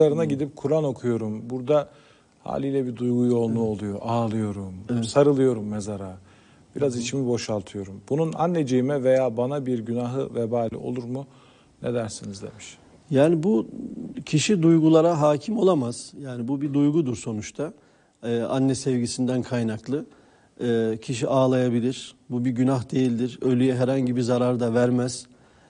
Gidip Kur'an okuyorum. Burada haliyle bir duygu yoğunluğu oluyor. Ağlıyorum, Evet. sarılıyorum mezara. Biraz içimi boşaltıyorum. Bunun anneciğime veya bana bir günahı vebali olur mu? Ne dersiniz demiş. Yani bu kişi duygulara hakim olamaz. Yani bu bir duygudur sonuçta. Anne sevgisinden kaynaklı. Kişi ağlayabilir. Bu bir günah değildir. Ölüye herhangi bir zarar da vermez.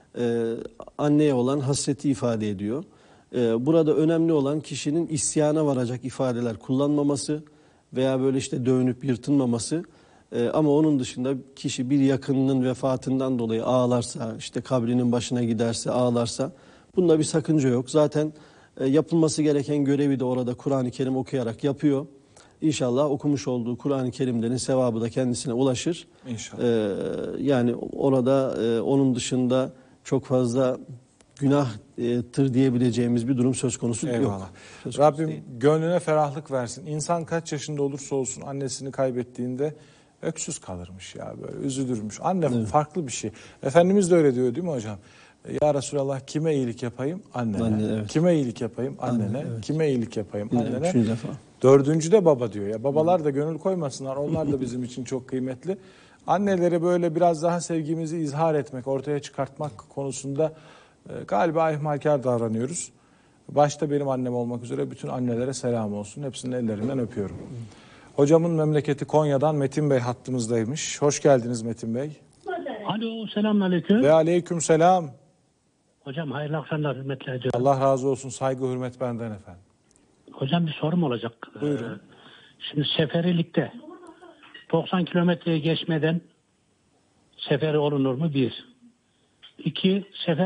Anneye olan hasreti ifade ediyor. Burada önemli olan kişinin isyana varacak ifadeler kullanmaması veya böyle işte dövünüp yırtınmaması. Ama onun dışında kişi bir yakınının vefatından dolayı ağlarsa, işte kabrinin başına giderse, ağlarsa bunda bir sakınca yok. Zaten yapılması gereken görevi de orada Kur'an-ı Kerim okuyarak yapıyor. İnşallah okumuş olduğu Kur'an-ı Kerimlerin sevabı da kendisine ulaşır. İnşallah. Yani orada onun dışında çok fazla günahtır diyebileceğimiz bir durum söz konusu Eyvallah. yok. Söz konusu Rabbim değil. gönlüne ferahlık versin. İnsan kaç yaşında olursa olsun annesini kaybettiğinde öksüz kalırmış ya, böyle üzülürmüş. Anne Evet. farklı bir şey. Efendimiz de öyle diyor değil mi hocam? Ya Resulallah, kime iyilik yapayım? Annene. Anne, evet. Kime iyilik yapayım? Annene. Anne, evet. Kime iyilik yapayım? Yine Annene. üçüncü defa. Dördüncü de baba diyor. Ya babalar da gönül koymasınlar. Onlar da bizim için çok kıymetli. Annelere böyle biraz daha sevgimizi izhar etmek, ortaya çıkartmak konusunda galiba ihmalkar davranıyoruz. Başta benim annem olmak üzere bütün annelere selam olsun. Hepsinin ellerinden öpüyorum. Hocamın memleketi Konya'dan Metin Bey hattımızdaymış. Hoş geldiniz Metin Bey. Alo, selamünaleyküm. Ve aleyküm selam. Hocam hayırlı akşamlar, hürmetler ediyorum. Allah razı olsun. Saygı hürmet benden efendim. Hocam bir sorum olacak. Buyurun. Şimdi seferilikte 90 kilometreyi geçmeden seferi olunur mu? Bir. İki,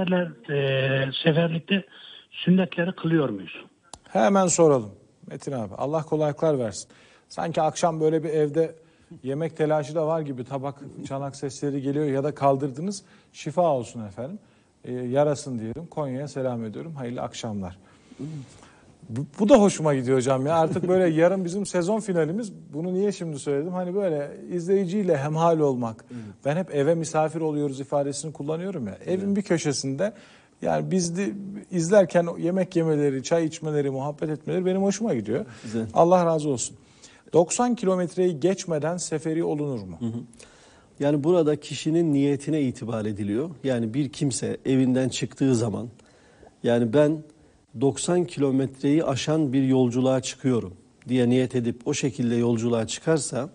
seferlikte sünnetleri kılıyor muyuz? Hemen soralım Metin abi. Allah kolaylıklar versin. Sanki akşam böyle bir evde yemek telaşı da var gibi, tabak çanak sesleri geliyor ya da kaldırdınız. Şifa olsun efendim. Yarasın diyelim. Konya'ya selam ediyorum. Hayırlı akşamlar. Bu da hoşuma gidiyor hocam ya. Artık böyle yarın bizim sezon finalimiz. Bunu niye şimdi söyledim? Hani böyle izleyiciyle hemhal olmak. Ben hep eve misafir oluyoruz ifadesini kullanıyorum ya. Evin bir köşesinde, yani biz de izlerken yemek yemeleri, çay içmeleri, muhabbet etmeleri benim hoşuma gidiyor. Güzel. Allah razı olsun. 90 kilometreyi geçmeden seferi olunur mu? Yani burada kişinin niyetine itibar ediliyor. Yani bir kimse evinden çıktığı zaman, yani ben 90 kilometreyi aşan bir yolculuğa çıkıyorum diye niyet edip o şekilde yolculuğa çıkarsa,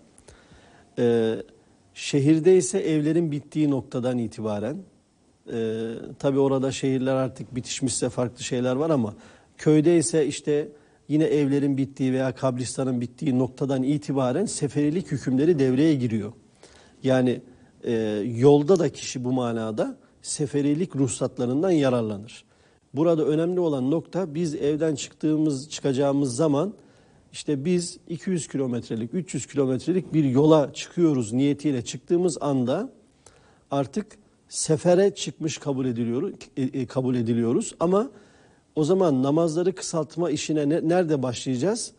şehirde ise evlerin bittiği noktadan itibaren, tabii orada şehirler artık bitişmişse farklı şeyler var ama köyde ise işte yine evlerin bittiği veya kabristanın bittiği noktadan itibaren seferilik hükümleri devreye giriyor. Yani yolda da kişi bu manada seferilik ruhsatlarından yararlanır. Burada önemli olan nokta, biz evden çıkacağımız zaman işte biz 200 kilometrelik, 300 kilometrelik bir yola çıkıyoruz niyetiyle çıktığımız anda artık sefere çıkmış kabul ediliyoruz. Ama o zaman namazları kısaltma işine nerede başlayacağız?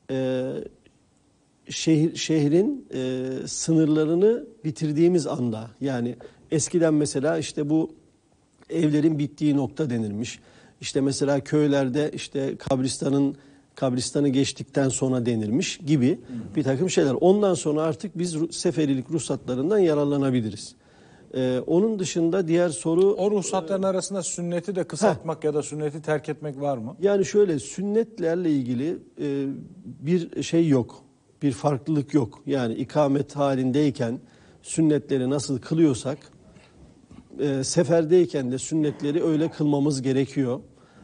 Şehrin sınırlarını bitirdiğimiz anda, yani eskiden mesela işte bu evlerin bittiği nokta denirmiş. İşte mesela köylerde işte kabristanı geçtikten sonra denirmiş gibi bir takım şeyler. Ondan sonra artık biz seferilik ruhsatlarından yararlanabiliriz. Onun dışında diğer soru... O ruhsatların arasında sünneti de kısaltmak ya da sünneti terk etmek var mı? Yani şöyle, sünnetlerle ilgili bir şey yok. Bir farklılık yok. Yani ikamet halindeyken sünnetleri nasıl kılıyorsak, seferdeyken de sünnetleri öyle kılmamız gerekiyor.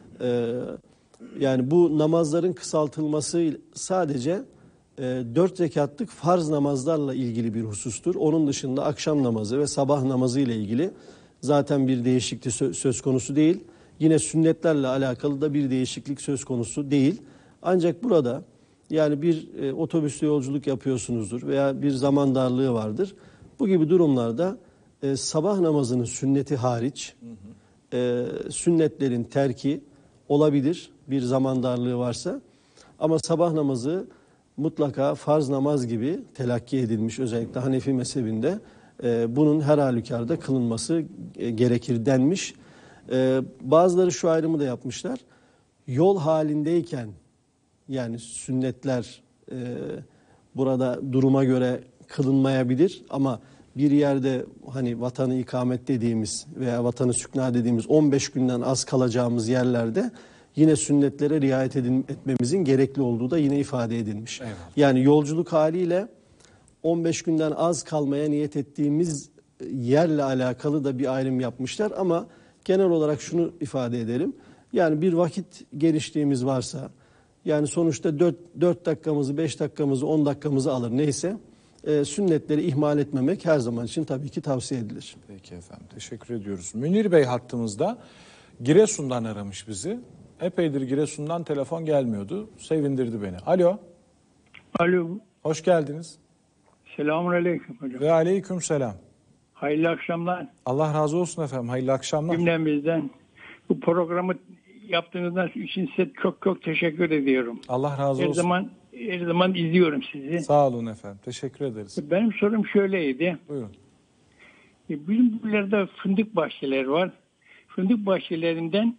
Yani bu namazların kısaltılması sadece 4 rekatlık farz namazlarla ilgili bir husustur. Onun dışında akşam namazı ve sabah namazı ile ilgili zaten bir değişiklik söz konusu değil. Yine sünnetlerle alakalı da bir değişiklik söz konusu değil. Ancak burada yani bir otobüste yolculuk yapıyorsunuzdur veya bir zaman darlığı vardır. Bu gibi durumlarda sabah namazının sünneti hariç sünnetlerin terki olabilir bir zaman darlığı varsa. Ama sabah namazı mutlaka farz namaz gibi telakki edilmiş, özellikle Hanefi mezhebinde bunun her halükarda kılınması gerekir denmiş. Bazıları şu ayrımı da yapmışlar. yol halindeyken, yani sünnetler burada duruma göre kılınmayabilir ama bir yerde hani vatanı ikamet dediğimiz veya vatanı sükna dediğimiz 15 günden az kalacağımız yerlerde yine sünnetlere riayet etmemizin gerekli olduğu da yine ifade edilmiş. Eyvallah. Yani yolculuk haliyle 15 günden az kalmaya niyet ettiğimiz yerle alakalı da bir ayrım yapmışlar ama genel olarak şunu ifade edelim. Yani bir vakit genişliğimiz varsa, yani sonuçta 4 dakikamızı, 5 dakikamızı, 10 dakikamızı alır neyse, sünnetleri ihmal etmemek her zaman için tabii ki tavsiye edilir. Peki efendim, teşekkür ediyoruz. Münir Bey hattımızda, Giresun'dan aramış bizi. Epeydir Giresun'dan telefon gelmiyordu. Sevindirdi beni. Alo, Alo. hoş geldiniz. Selamünaleyküm hocam. Ve aleyküm selam. Hayırlı akşamlar Allah razı olsun efendim, hayırlı akşamlar. cümlemizden. Bu programı yaptığınızdan için size çok çok teşekkür ediyorum. Allah razı olsun. Her zaman izliyorum sizi. Sağ olun efendim, teşekkür ederiz. Benim sorum şöyleydi. Buyurun. Bizim buralarda fındık bahçeleri var. Fındık bahçelerinden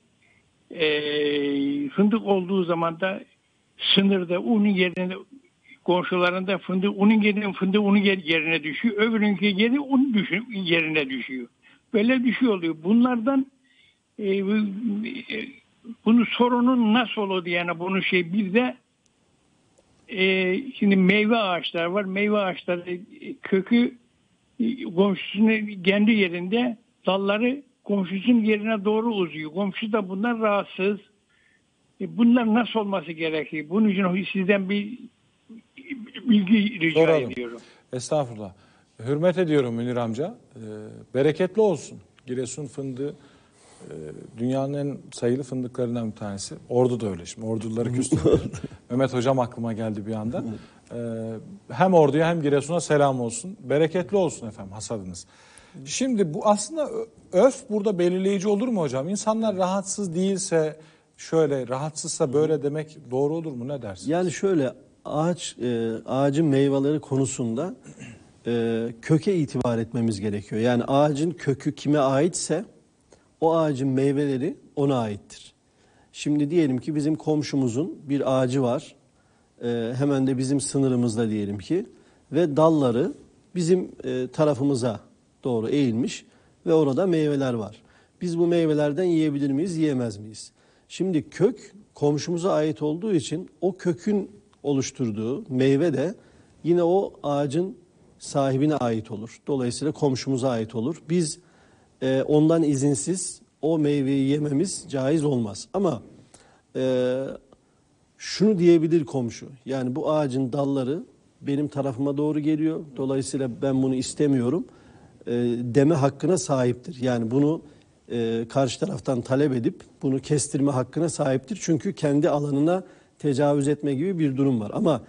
fındık olduğu zaman da sınırda unun yerine, komşularında fındık unun yerine düşüyor. Öbürünki yeri un yerine düşüyor. Böyle düşüyor oluyor. Bunlardan bunun sorunun nasıl olur yani bunu bir de şimdi meyve ağaçları var. Meyve ağaçları kökü komşusunun kendi yerinde, dalları komşusunun yerine doğru uzuyor. Komşu da bundan rahatsız. Bunlar nasıl olması gerekiyor? Bunun için sizden bir bilgi rica Soralım. ediyorum. Estağfurullah. Hürmet ediyorum Münir amca. Bereketli olsun. Giresun fındığı dünyanın en sayılı fındıklarından bir tanesi. Ordu da öyle şimdi. Orduları küstürüyorum. Mehmet hocam aklıma geldi bir anda. Hem Ordu'ya hem Giresun'a selam olsun. Bereketli olsun efendim hasadınız. Şimdi bu aslında öf burada belirleyici olur mu hocam? İnsanlar rahatsız değilse şöyle, rahatsızsa böyle demek doğru olur mu? Ne dersin? Yani şöyle, ağacın meyveleri konusunda köke itibar etmemiz gerekiyor. Yani ağacın kökü kime aitse o ağacın meyveleri ona aittir. Şimdi diyelim ki bizim komşumuzun bir ağacı var. Hemen de bizim sınırımızda diyelim ki ve dalları bizim tarafımıza doğru eğilmiş ve orada meyveler var. Biz bu meyvelerden yiyebilir miyiz, yiyemez miyiz? Şimdi kök komşumuza ait olduğu için o kökün oluşturduğu meyve de yine o ağacın sahibine ait olur. Dolayısıyla komşumuza ait olur. Biz ondan izinsiz o meyveyi yememiz caiz olmaz. Ama şunu diyebilir komşu. Yani bu ağacın dalları benim tarafıma doğru geliyor. Dolayısıyla ben bunu istemiyorum deme hakkına sahiptir. Yani bunu karşı taraftan talep edip bunu kestirme hakkına sahiptir. Çünkü kendi alanına tecavüz etme gibi bir durum var. Ama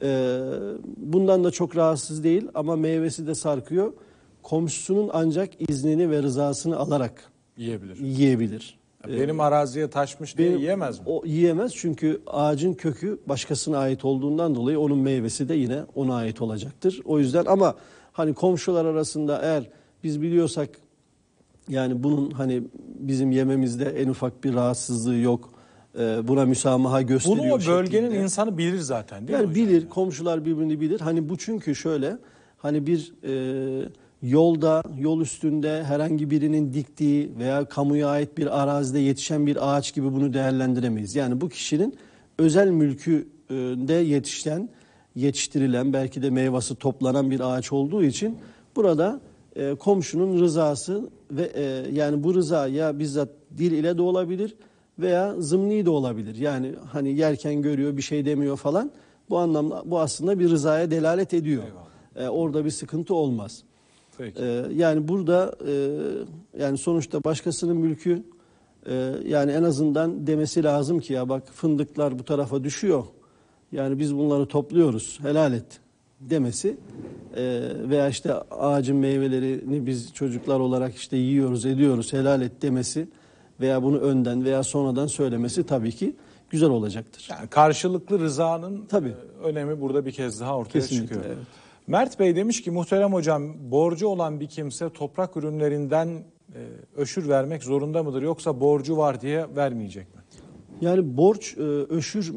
bundan da çok rahatsız değil ama meyvesi de sarkıyor. Komşusunun ancak iznini ve rızasını alarak yiyebilir. Benim araziye taşmış diye yiyemez mi? O yiyemez çünkü ağacın kökü başkasına ait olduğundan dolayı onun meyvesi de yine ona ait olacaktır. O yüzden ama hani komşular arasında eğer biz biliyorsak yani bunun hani bizim yememizde en ufak bir rahatsızlığı yok. Buna müsamaha gösteriyor. Bunu o bölgenin şeklinde. insanı bilir zaten değil mi Yani hocam? bilir, komşular birbirini bilir. Hani bu çünkü şöyle hani bir yolda, yol üstünde herhangi birinin diktiği veya kamuya ait bir arazide yetişen bir ağaç gibi bunu değerlendiremeyiz. Yani bu kişinin özel mülkünde yetiştirilen belki de meyvesi toplanan bir ağaç olduğu için burada komşunun rızası ve yani bu rıza ya bizzat dil ile de olabilir veya zımni de olabilir. Yani hani yerken görüyor bir şey demiyor falan. Bu anlamda bu aslında bir rızaya delalet ediyor. Orada bir sıkıntı olmaz. Peki. Yani burada yani sonuçta başkasının mülkü yani en azından demesi lazım ki ya bak fındıklar bu tarafa düşüyor. Yani biz bunları topluyoruz. Helal et demesi veya işte ağacın meyvelerini biz çocuklar olarak işte yiyoruz, ediyoruz. Helal et demesi veya bunu önden veya sonradan söylemesi tabii ki güzel olacaktır. Yani karşılıklı rızanın Tabii. önemi burada bir kez daha ortaya Kesinlikle, çıkıyor. evet. Mert Bey demiş ki muhterem hocam borcu olan bir kimse toprak ürünlerinden öşür vermek zorunda mıdır yoksa borcu var diye vermeyecek mi? Yani borç, öşür